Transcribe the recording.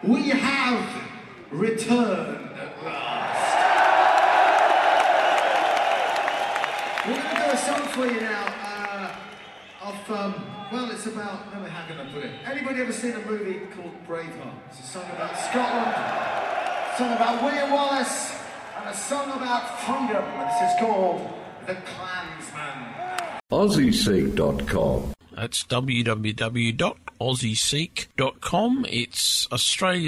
we have returned at last. We're going to do a song for you now well, it's about, how can I put it? Anybody ever seen a movie called Braveheart? It's a song about Scotland, a song about William Wallace, and a song about freedom. This is called The Clansman. AussieSeek.com. That's www.aussieseek.com. It's Australia.